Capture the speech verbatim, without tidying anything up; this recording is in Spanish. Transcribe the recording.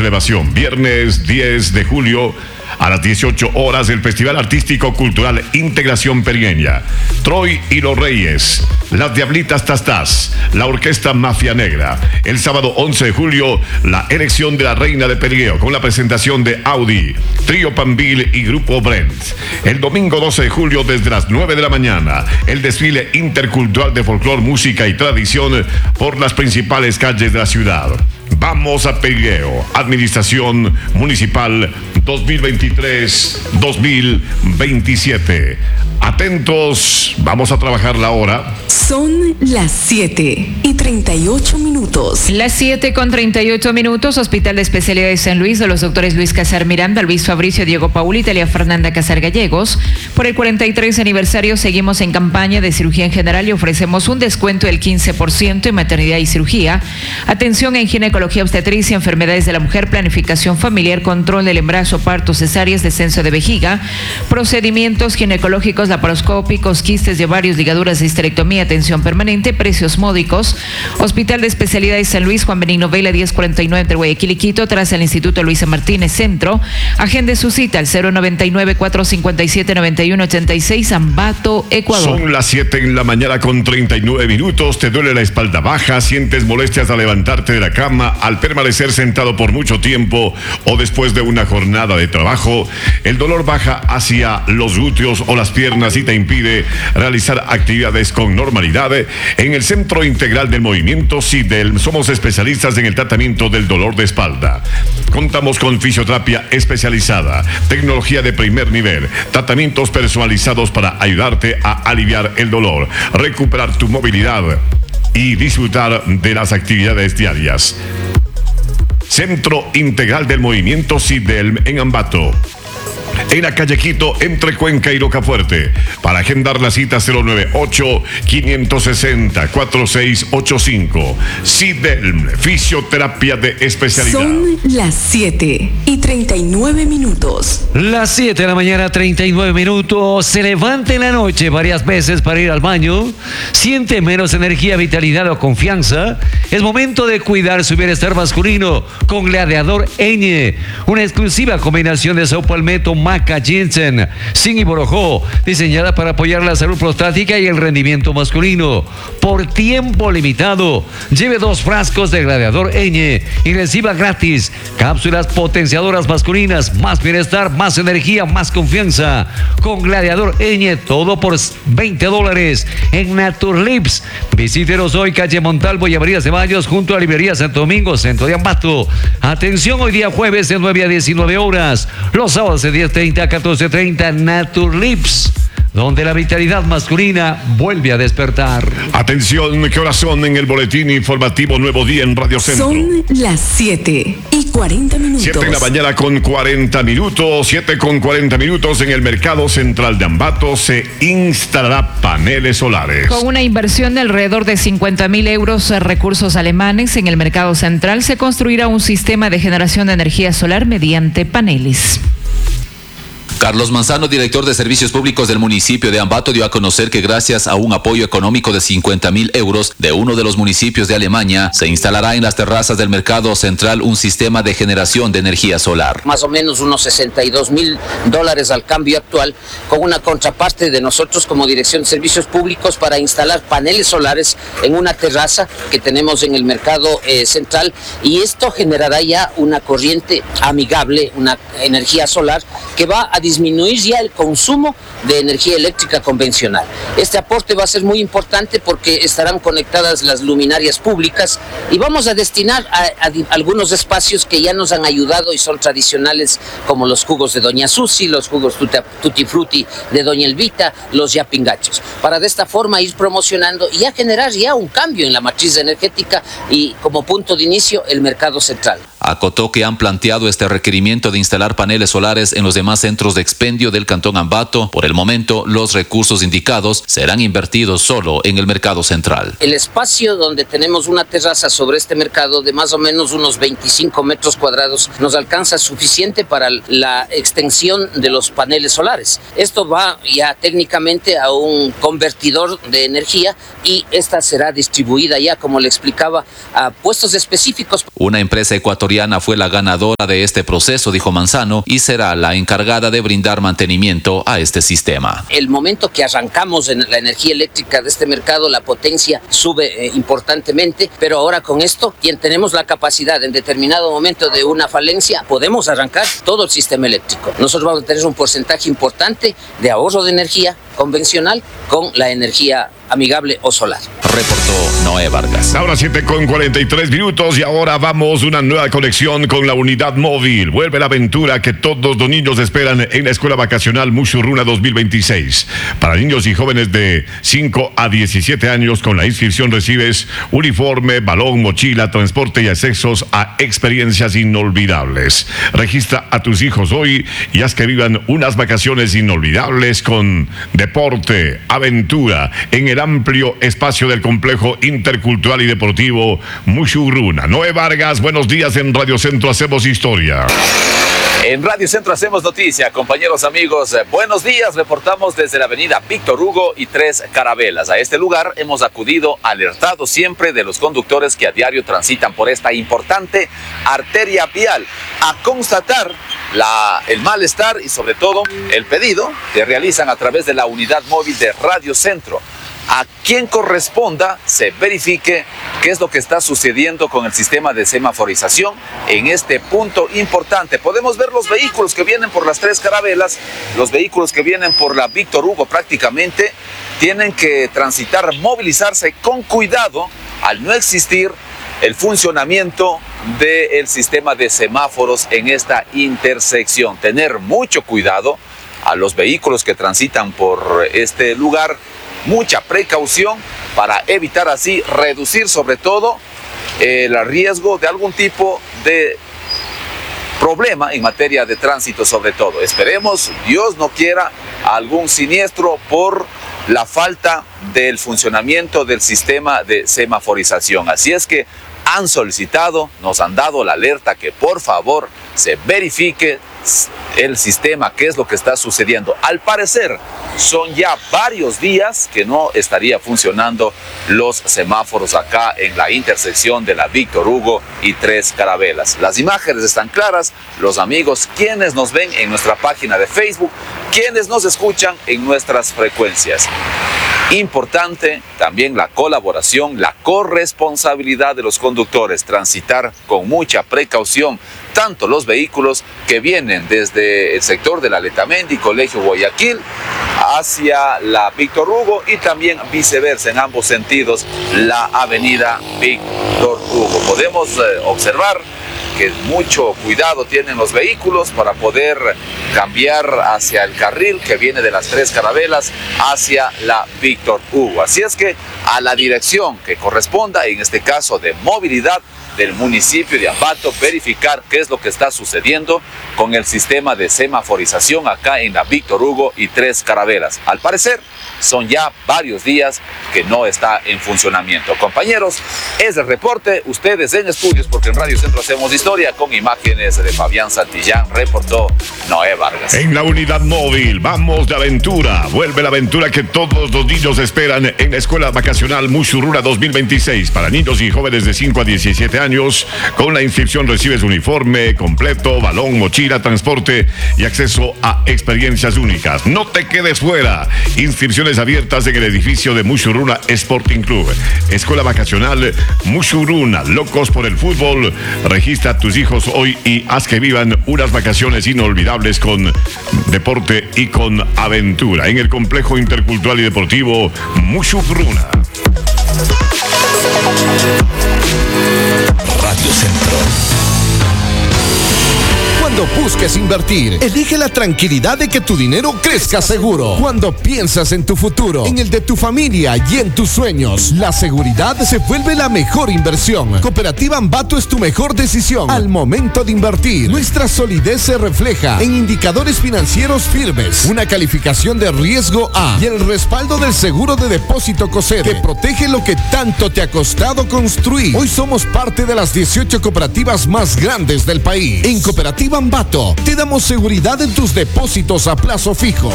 elevación. Viernes diez de julio a las dieciocho horas el Festival Artístico Cultural Integración Perigueña. Troy y los Reyes, Las Diablitas Tastás, la Orquesta Mafia Negra. El sábado once de julio, la elección de la Reina de Perigueo con la presentación de Audi, Trío Pambil y Grupo Brent. El domingo doce de julio desde las nueve de la mañana, el desfile intercultural de folclor, música y tradición por las principales calles de la ciudad. Vamos a Perigueo, Administración Municipal dos mil veintitrés dos mil veintisiete. Atentos, vamos a trabajar la hora. Son las siete y treinta y ocho minutos. Las siete con treinta y ocho minutos. Hospital de Especialidades San Luis de los doctores Luis Casar Miranda, Luis Fabricio, Diego Paul y Talia Fernanda Casar Gallegos. Por el cuarenta y tres aniversario seguimos en campaña de cirugía en general y ofrecemos un descuento del quince por ciento en maternidad y cirugía. Atención en ginecología, obstetricia, enfermedades de la mujer, planificación familiar, control del embarazo, parto, cesáreas, descenso de vejiga, procedimientos ginecológicos, laparoscópicos, quistes de ovarios, ligaduras de histerectomía, atención permanente, precios módicos. Hospital de Especialidades San Luis, Juan Benigno Vela, diez cuarenta y nueve entre Guayaquil y Quito, tras el Instituto Luisa Martínez Centro. Agende su cita al cero noventa y nueve, cuatrocientos cincuenta y siete, noventa y uno ochenta y seis, Ambato, Ecuador. Son las siete en la mañana con treinta y nueve minutos. ¿Te duele la espalda baja? ¿Sientes molestias al levantarte de la cama, al permanecer sentado por mucho tiempo o después de una jornada de trabajo? El dolor baja hacia los glúteos o las piernas y te impide realizar actividades con normalidad. En el Centro Integral del Movimiento SIDEL somos especialistas en el tratamiento del dolor de espalda. Contamos con fisioterapia especializada, tecnología de primer nivel, tratamientos personalizados para ayudarte a aliviar el dolor, recuperar tu movilidad y disfrutar de las actividades diarias. Centro Integral del Movimiento SIDEL en Ambato, en la calle Quito, entre Cuenca y Rocafuerte. Para agendar la cita cero nueve ocho, cinco seis cero, cuatro seis ocho cinco. SIDEL, fisioterapia de especialidad. Son las siete y treinta y nueve minutos. Las siete de la mañana, treinta y nueve minutos. Se levanta en la noche varias veces para ir al baño. Siente menos energía, vitalidad o confianza. Es momento de cuidar su bienestar masculino con Gladiador Eñe, una exclusiva combinación de sopa palmetto, maca, ginseng, zinc y borojó, diseñada para apoyar la salud prostática y el rendimiento masculino. Por tiempo limitado, lleve dos frascos de Gladiador Eñe y reciba gratis cápsulas potenciadoras masculinas, más bienestar, más energía, más confianza. Con Gladiador Eñe, todo por veinte dólares en Naturlips. Visítenos hoy, calle Montalvo y Avenida Ceballos, junto a Librería Santo Domingo, centro de Ambato. Atención, hoy día jueves de nueve a diecinueve horas, los sábados de diez treinta a catorce treinta, Naturlips, donde la vitalidad masculina vuelve a despertar. Atención, ¿qué horas son en el boletín informativo Nuevo Día en Radio Centro? Son las siete y cuarenta minutos. siete en la mañana con cuarenta minutos. siete con cuarenta minutos. En el Mercado Central de Ambato se instalará paneles solares. Con una inversión de alrededor de cincuenta mil euros recursos alemanes, en el Mercado Central se construirá un sistema de generación de energía solar mediante paneles. Carlos Manzano, director de Servicios Públicos del municipio de Ambato, dio a conocer que gracias a un apoyo económico de cincuenta mil euros de uno de los municipios de Alemania, se instalará en las terrazas del Mercado Central un sistema de generación de energía solar. Más o menos unos sesenta y dos mil dólares al cambio actual, con una contraparte de nosotros como Dirección de Servicios Públicos para instalar paneles solares en una terraza que tenemos en el Mercado eh, Central, y esto generará ya una corriente amigable, una energía solar que va a disminuir ya el consumo de energía eléctrica convencional. Este aporte va a ser muy importante porque estarán conectadas las luminarias públicas y vamos a destinar a, a, a algunos espacios que ya nos han ayudado y son tradicionales, como los jugos de Doña Susi, los jugos tuta, Tutti Frutti de Doña Elvita, los yapingachos, para de esta forma ir promocionando y a generar ya un cambio en la matriz energética y como punto de inicio el Mercado Central. Acotó que han planteado este requerimiento de instalar paneles solares en los demás centros de expendio del Cantón Ambato. Por el momento, los recursos indicados serán invertidos solo en el mercado central. El espacio donde tenemos una terraza sobre este mercado de más o menos unos veinticinco metros cuadrados nos alcanza suficiente para la extensión de los paneles solares. Esto va ya técnicamente a un convertidor de energía y esta será distribuida ya, como le explicaba, a puestos específicos. Una empresa ecuatoriana fue la ganadora de este proceso, dijo Manzano, y será la encargada de brindar mantenimiento a este sistema. El momento que arrancamos en la energía eléctrica de este mercado, la potencia sube eh, importantemente, pero ahora con esto, quien tenemos la capacidad en determinado momento de una falencia, podemos arrancar todo el sistema eléctrico. Nosotros vamos a tener un porcentaje importante de ahorro de energía convencional con la energía amigable o solar. Reportó Noé Vargas. Ahora siete con cuarenta y tres minutos y ahora vamos una nueva conexión con la unidad móvil. Vuelve la aventura que todos los niños esperan en la Escuela Vacacional Mushuruna dos mil veintiséis. Para niños y jóvenes de cinco a diecisiete años, con la inscripción recibes uniforme, balón, mochila, transporte y accesos a experiencias inolvidables. Registra a tus hijos hoy y haz que vivan unas vacaciones inolvidables con deporte, aventura, en el amplio espacio del complejo intercultural y deportivo Mushuruna. Noé Vargas, buenos días en Radio Centro, hacemos historia. En Radio Centro hacemos noticia, compañeros amigos, eh, buenos días, reportamos desde la avenida Víctor Hugo y Tres Carabelas. A este lugar hemos acudido alertados siempre de los conductores que a diario transitan por esta importante arteria vial, a constatar la, el malestar y sobre todo el pedido que realizan a través de la unidad móvil de Radio Centro. A quien corresponda se verifique qué es lo que está sucediendo con el sistema de semaforización en este punto importante. Podemos ver los vehículos que vienen por las Tres Carabelas, los vehículos que vienen por la Víctor Hugo prácticamente tienen que transitar, movilizarse con cuidado al no existir el funcionamiento del sistema de semáforos en esta intersección. Tener mucho cuidado a los vehículos que transitan por este lugar, mucha precaución para evitar así reducir sobre todo el riesgo de algún tipo de problema en materia de tránsito sobre todo. Esperemos, Dios no quiera, algún siniestro por la falta del funcionamiento del sistema de semaforización. Así es que han solicitado, nos han dado la alerta que por favor se verifique el sistema, qué es lo que está sucediendo. Al parecer son ya varios días que no estaría funcionando los semáforos acá en la intersección de la Víctor Hugo y Tres Carabelas. Las imágenes están claras, los amigos quienes nos ven en nuestra página de Facebook, quienes nos escuchan en nuestras frecuencias. Importante también la colaboración, la corresponsabilidad de los conductores, transitar con mucha precaución tanto los vehículos que vienen desde el sector de la Letamendi, Colegio Guayaquil, hacia la Víctor Hugo y también viceversa en ambos sentidos la avenida Víctor Hugo. Podemos eh, observar que mucho cuidado tienen los vehículos para poder cambiar hacia el carril que viene de las Tres Carabelas hacia la Víctor Hugo. Así es que a la dirección que corresponda, en este caso de movilidad del municipio de Ambato, verificar qué es lo que está sucediendo con el sistema de semaforización acá en la Víctor Hugo y Tres Carabelas. Al parecer, son ya varios días que no está en funcionamiento. Compañeros, es el reporte, ustedes en estudios, porque en Radio Centro hacemos historia, con imágenes de Fabián Santillán, reportó Noé Vargas. En la unidad móvil, vamos de aventura. Vuelve la aventura que todos los niños esperan en la Escuela Vacacional Mushuruna dos mil veintiséis. Para niños y jóvenes de cinco a diecisiete años, con la inscripción recibes uniforme completo, balón, mochila, transporte y acceso a experiencias únicas. No te quedes fuera. Inscripciones abiertas en el edificio de Mushuruna Sporting Club. Escuela Vacacional Mushuruna, locos por el fútbol. Registra a tus hijos hoy y haz que vivan unas vacaciones inolvidables con deporte y con aventura en el complejo intercultural y deportivo Mushuruna. Radio Centro. Cuando busques invertir, elige la tranquilidad de que tu dinero crezca seguro. Cuando piensas en tu futuro, en el de tu familia y en tus sueños, la seguridad se vuelve la mejor inversión. Cooperativa Ambato es tu mejor decisión al momento de invertir. Nuestra solidez se refleja en indicadores financieros firmes, una calificación de riesgo A y el respaldo del seguro de depósito COSEDE que protege lo que tanto te ha costado construir. Hoy somos parte de las dieciocho cooperativas más grandes del país. En Cooperativa Ambato te damos seguridad en tus depósitos a plazo fijo,